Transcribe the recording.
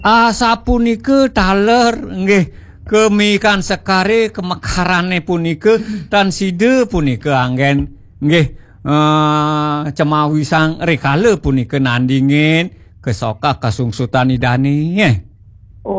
Sapunike taler nggih kemikan sekare kemekarane punike tan side punike anggen nggih cemawi sang rekale punike nandingin kesoka kasungsutan idane